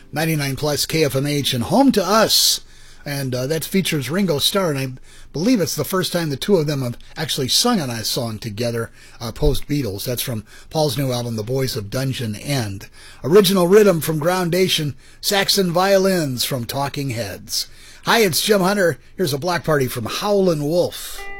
99 plus KFMH and Home to Us. And that features Ringo Starr, and I believe it's the first time the two of them have actually sung on a song together post-Beatles. That's from Paul's new album, The Boys of Dungeon End. Original rhythm from Groundation, Saxon violins from Talking Heads. Hi, it's Jim Hunter. Here's a block party from Howlin' Wolf.